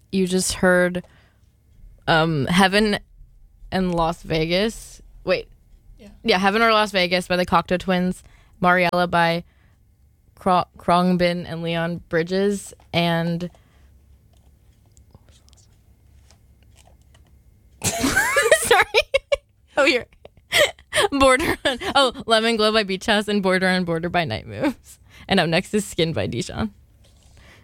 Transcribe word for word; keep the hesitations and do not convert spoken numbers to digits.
you just heard um, Heaven and Las Vegas. Wait. Yeah. Yeah, Heaven or Las Vegas by the Cocteau Twins. Mariella by Cro- Khruangbin and Leon Bridges. And... Sorry. Oh, you're... Border on... Oh, Lemon Glow by Beach House and Border on Border by Night Moves. And up next is Skin by Dijon.